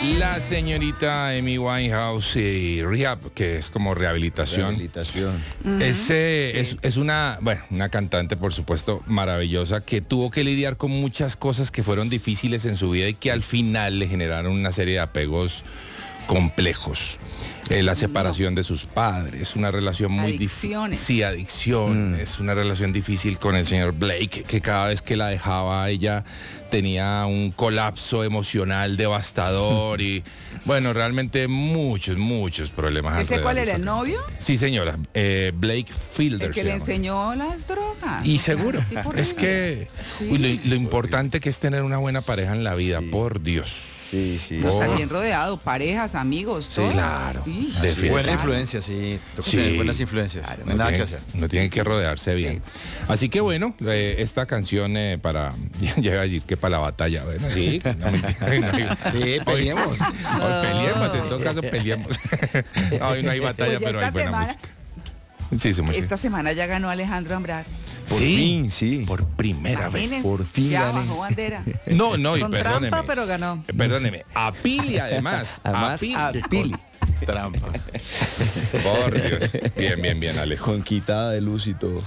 La señorita Amy Winehouse y Rehab, que es como rehabilitación. Es una cantante, por supuesto, maravillosa, que tuvo que lidiar con muchas cosas que fueron difíciles en su vida y que al final le generaron una serie de apegos complejos. La separación de sus padres, una relación muy difícil. Sí, adicción. Es una relación difícil con el señor Blake, que cada vez que la dejaba ella tenía un colapso emocional devastador y bueno, realmente muchos problemas. ¿Ese cuál era, el novio? Sí, señora, Blake Fielder. El que le enseñó las drogas. Y seguro, es que lo importante que es tener una buena pareja en la vida, por Dios. Sí. Está bien rodeado, parejas, amigos, todo. Claro. Buena influencia, tener buenas influencias. Claro. No hay nada que hacer. No tiene que rodearse bien. Así que bueno, esta canción para, ya iba a decir que para la batalla, bueno, sí, peleemos. Hoy peleemos, en todo caso peleemos. Hoy no hay batalla, Pues pero hay buena música. Esta semana ya ganó Alejandro Ambrar. Por fin, sí. Por primera vez. Por fin ya gané. bajó bandera. No, y Con perdóneme. trampa, pero ganó. Perdóneme, a Pili además. A Pili. Trampa. Por Dios. Bien, Alejo. Con quitada de luz y todo.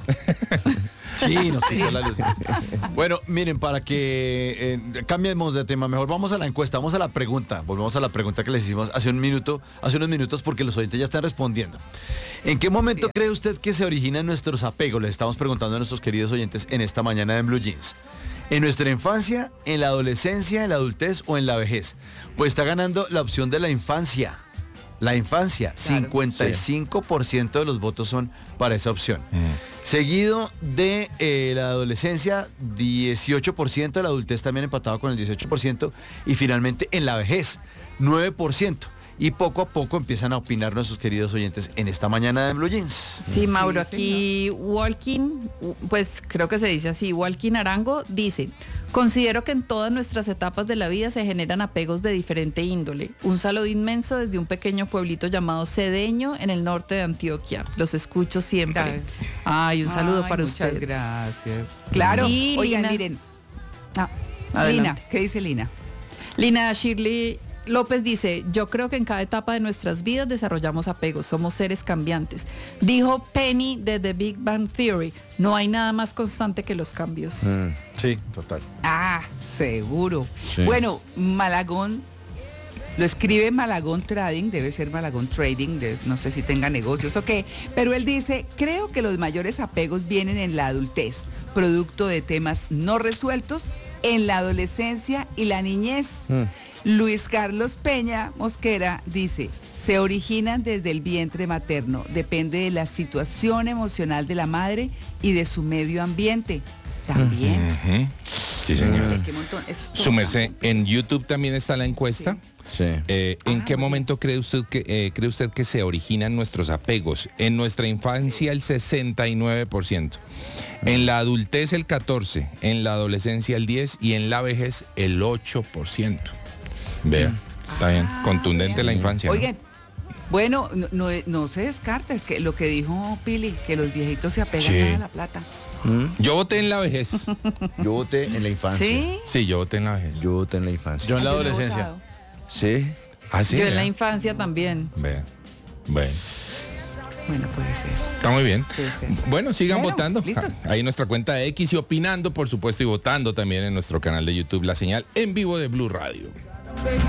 Sí, nos quitó la luz. Bueno, miren, para que cambiemos de tema, mejor vamos a la encuesta, vamos a la pregunta. Volvemos a la pregunta que les hicimos hace unos minutos, porque los oyentes ya están respondiendo. ¿En qué momento cree usted que se originan nuestros apegos? Les estamos preguntando a nuestros queridos oyentes en esta mañana en Blue Jeans. ¿En nuestra infancia, en la adolescencia, en la adultez o en la vejez? Pues está ganando la opción de la infancia. La infancia, claro. 55% de los votos son para esa opción. Seguido de la adolescencia, 18%, la adultez también empatado con el 18%, y finalmente en la vejez, 9%. Y poco a poco empiezan a opinar nuestros queridos oyentes en esta mañana de Blue Jeans. Sí, Mauro, aquí Walking, pues creo que se dice así, Walking Arango dice: considero que en todas nuestras etapas de la vida se generan apegos de diferente índole. Un saludo inmenso desde un pequeño pueblito llamado Cedeño en el norte de Antioquia. Los escucho siempre. Ay, un saludo para usted. Muchas gracias. Claro. Y oigan, Lina, miren. Lina, ¿qué dice Lina? Lina Shirley López dice: yo creo que en cada etapa de nuestras vidas desarrollamos apegos, somos seres cambiantes. Dijo Penny de The Big Bang Theory: no hay nada más constante que los cambios. Sí, total. Seguro. Sí. Bueno, Malagón, lo escribe Malagón Trading, debe ser Malagón Trading, no sé si tenga negocios o qué, pero él dice: creo que los mayores apegos vienen en la adultez, producto de temas no resueltos en la adolescencia y la niñez. Luis Carlos Peña Mosquera dice: se originan desde el vientre materno, depende de la situación emocional de la madre y de su medio ambiente. También. Sí, señora. Qué montón. Su merced, en YouTube también está la encuesta. Sí. ¿En qué momento cree usted que se originan nuestros apegos? En nuestra infancia el 69%, en la adultez el 14%, en la adolescencia el 10% y en la vejez el 8%. Vea, está bien, contundente bien. La infancia. Oigan, bueno, no se descarta, es que lo que dijo Pili, que los viejitos se apegan a la plata. Yo voté en la vejez. Yo voté en la infancia. ¿Sí? Sí, yo voté en la vejez. Yo voté en la infancia. Yo en la adolescencia. Sí. ¿Ah, sí? Yo en la infancia también. Vea. Bueno. Bueno, puede ser. Está muy bien. Puede ser. Bueno, sigan votando. ¿listos? Ahí en nuestra cuenta de X y opinando, por supuesto, y votando también en nuestro canal de YouTube, La Señal en vivo de Blue Radio.